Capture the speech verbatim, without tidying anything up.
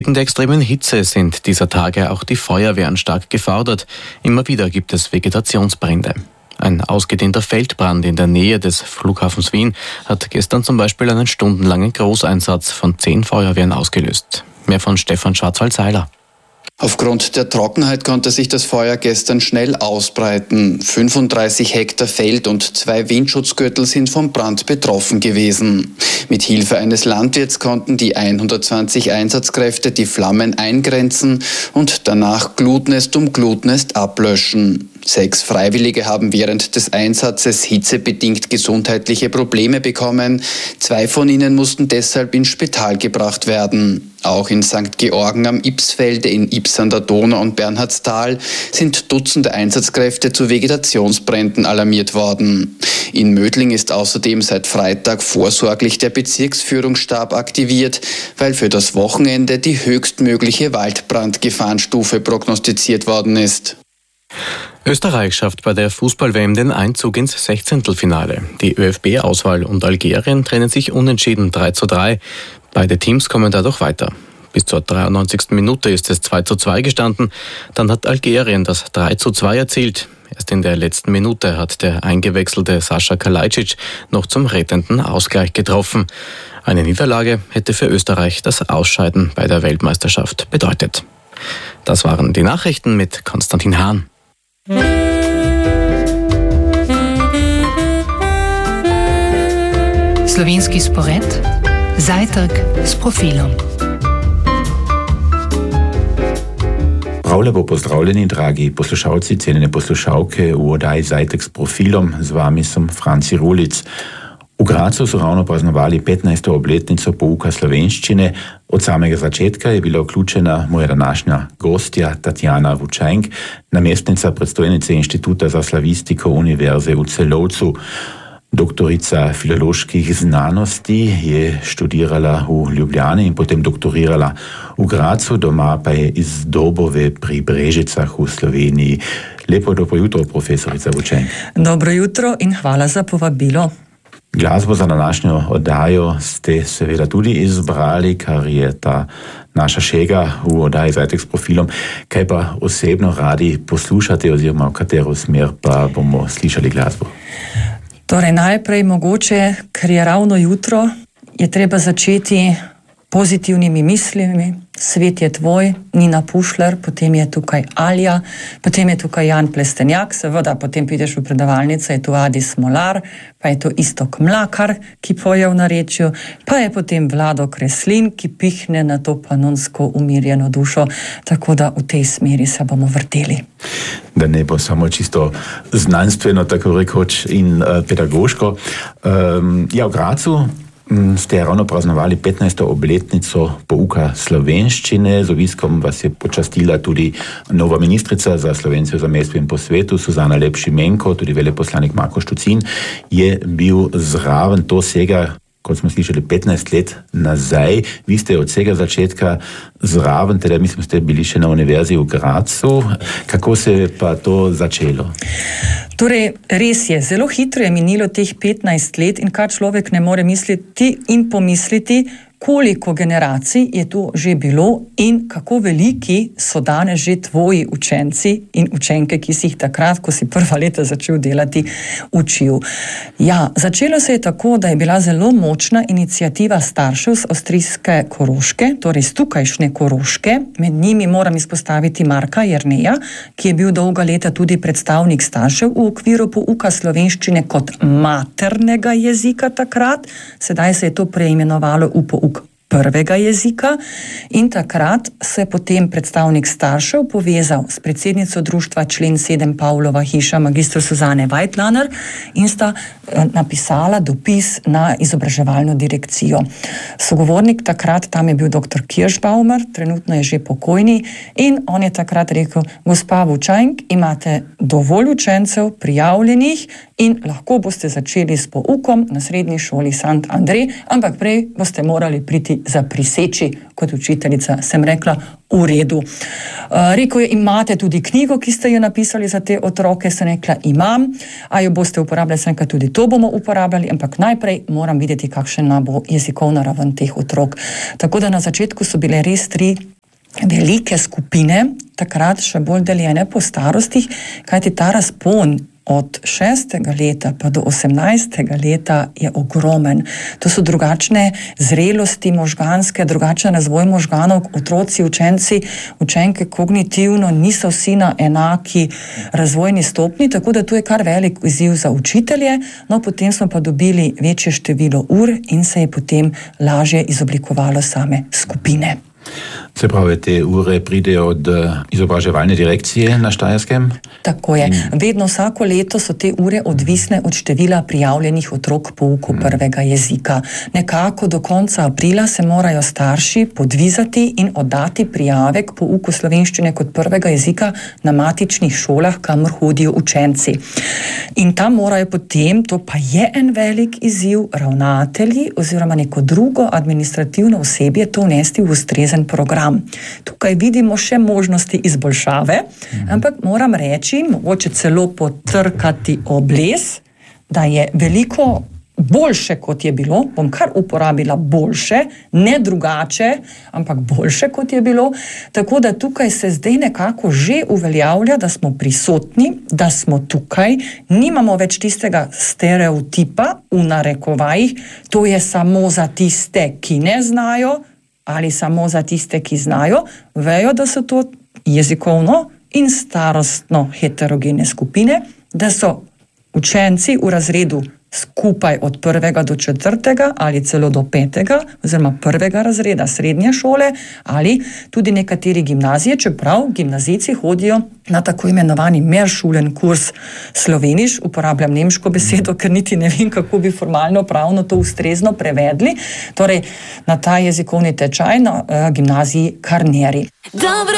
Wegen der extremen Hitze sind dieser Tage auch die Feuerwehren stark gefordert. Immer wieder gibt es Vegetationsbrände. Ein ausgedehnter Feldbrand in der Nähe des Flughafens Wien hat gestern zum Beispiel einen stundenlangen Großeinsatz von zehn Feuerwehren ausgelöst. Mehr von Stefan Schwarzwald-Seiler. Aufgrund der Trockenheit konnte sich das Feuer gestern schnell ausbreiten. fünfunddreißig Hektar Feld und zwei Windschutzgürtel sind vom Brand betroffen gewesen. Mit Hilfe eines Landwirts konnten die hundertzwanzig Einsatzkräfte die Flammen eingrenzen und danach Glutnest um Glutnest ablöschen. Sechs Freiwillige haben während des Einsatzes hitzebedingt gesundheitliche Probleme bekommen. Zwei von ihnen mussten deshalb ins Spital gebracht werden. Auch in Sankt Georgen am Ibsfelde, in Ibs an der Donau und Bernhardstal sind Dutzende Einsatzkräfte zu Vegetationsbränden alarmiert worden. In Mödling ist außerdem seit Freitag vorsorglich der Bezirksführungsstab aktiviert, weil für das Wochenende die höchstmögliche Waldbrandgefahrenstufe prognostiziert worden ist. Österreich schafft bei der Fußball-W M den Einzug ins Sechzehntelfinale. Die Ö F B-Auswahl und Algerien trennen sich unentschieden drei zu drei. Beide Teams kommen dadurch weiter. Bis zur dreiundneunzigsten Minute ist es zwei zu zwei gestanden. Dann hat Algerien das drei zu zwei erzielt. Erst in der letzten Minute hat der eingewechselte Sascha Kalajdzic noch zum rettenden Ausgleich getroffen. Eine Niederlage hätte für Österreich das Ausscheiden bei der Weltmeisterschaft bedeutet. Das waren die Nachrichten mit Konstantin Hahn. Slovenski spored, zajtrk s profilom. Prav lepo pozdravljeni, dragi poslušalci, cenjene poslušalke v oddaji Zajtrk s profilom. Z vami sem Franci Rulic. V Gracu so ravno praznovali petnajsto obletnico pouka slovenščine. Od samega začetka je bila vključena moja današnja gostja Tatjana Vučajnk, namestnica predstojnice Inštituta za slavistiko Univerze v Celovcu. Doktorica filoloških znanosti je študirala v Ljubljani in potem doktorirala v Gracu, doma pa je iz Dobove pri Brežicah v Sloveniji. Lepo dobro jutro, profesorica Vučajnk. Dobro jutro in hvala za povabilo. Glasbo za današnjo oddajo ste seveda tudi izbrali, kar je ta naša šega v oddaji Zajtrk s profilom. Kaj pa osebno radi poslušate oziroma v katero smer pa bomo slišali glasbo? Torej najprej mogoče, ker je ravno jutro, je treba začeti pozitivnimi mislimi. Svet je tvoj, Nina Pušler, potem je tukaj Alja, potem je tukaj Jan Plestenjak, seveda potem prideš v predavalnico, je tu Adi Smolar, pa je tu Istok Mlakar, ki poje v narečju, pa je potem Vlado Kreslin, ki pihne na to panonsko umirjeno dušo, tako da v tej smeri se bomo vrteli. Da ne bo samo čisto znanstveno, tako rekoč, in uh, pedagoško. Um, ja, v Gracu ste ravno praznovali petnajsto obletnico pouka slovenščine. Z obiskom vas je počastila tudi nova ministrica za Slovence v zamejstvu in po svetu, Suzana Lep Šimenko, tudi veleposlanik Marko Štucin je bil zraven. To sega, kot smo slišali, petnajst let nazaj. Vi ste od vsega začetka zraven, teda mislim, ste bili še na univerzi v Gracu. Kako se je pa to začelo? Torej, res je, zelo hitro je minilo teh petnajst let in kar človek ne more misliti in pomisliti, koliko generacij je tu že bilo in kako veliki so danes že tvoji učenci in učenke, ki si jih takrat, ko si prva leta začel delati, učil. Ja, začelo se je tako, da je bila zelo močna iniciativa staršev z avstrijske Koroške, torej z tukajšnje Koroške. Med njimi moram izpostaviti Marka Jerneja, ki je bil dolga leta tudi predstavnik staršev v okviru pouka slovenščine kot maternega jezika takrat. Sedaj se je to preimenovalo v pouk prvega jezika in takrat se je potem predstavnik staršev povezal s predsednico društva Člen sedem Pavlova hiša, magistro Suzane Weitlaner, in sta napisala dopis na izobraževalno direkcijo. Sogovornik takrat tam je bil doktor Kirschbaumer, trenutno je že pokojni, in on je takrat rekel: gospa Vučajnk, imate dovolj učencev prijavljenih in lahko boste začeli s poukom na srednji šoli Sant Andrej, ampak prej boste morali priti za priseči kot učiteljica. Sem rekla, v redu. Uh, rekel je, imate tudi knjigo, ki ste jo napisali za te otroke? Sem rekla, imam. A jo boste uporabljali? Sem rekla, tudi to bomo uporabljali, ampak najprej moram videti, kakšna bo jezikovna raven teh otrok. Tako da na začetku so bile res tri velike skupine, takrat še bolj deljene po starostih, kajti ta razpon od šestega leta pa do osemnajstega leta je ogromen. To so drugačne zrelosti možganske, drugačen razvoj možganov, otroci, učenci, učenke kognitivno niso vsi na enaki razvojni stopni, tako da tu je kar velik izziv za učitelje, no potem smo pa dobili večje število ur in se je potem lažje izoblikovalo same skupine. Se pravi, te ure pridejo od izobraževalne direkcije na Štajerskem? Tako je. Vedno vsako leto so te ure odvisne od števila prijavljenih otrok pouku prvega jezika. Nekako do konca aprila se morajo starši podvizati in oddati prijave k pouku slovenščine kot prvega jezika na matičnih šolah, kamor hodijo učenci. In tam morajo potem, to pa je en velik izziv, ravnatelji oziroma neko drugo administrativno osebje to vnesti v ustrezen program. Tukaj vidimo še možnosti izboljšave, ampak moram reči, mogoče celo potrkati obles, da je veliko boljše, kot je bilo, bom kar uporabila boljše, ne drugače, ampak boljše, kot je bilo, tako da tukaj se zdaj nekako že uveljavlja, da smo prisotni, da smo tukaj, nimamo več tistega stereotipa v narekovajih, to je samo za tiste, ki ne znajo, ali samo za tiste, ki znajo, vejo, da so to jezikovno in starostno heterogene skupine, da so učenci v razredu skupaj od prvega do četrtega ali celo do petega, oziroma prvega razreda srednje šole ali tudi nekateri gimnazije, čeprav gimnazijci hodijo na tako imenovani Mehrschule kurs sloveniš, uporabljam nemško besedo, ker niti ne vem, kako bi formalno pravno to ustrezno prevedli, torej na ta jezikovni tečaj na uh, gimnaziji Karneri. Dobre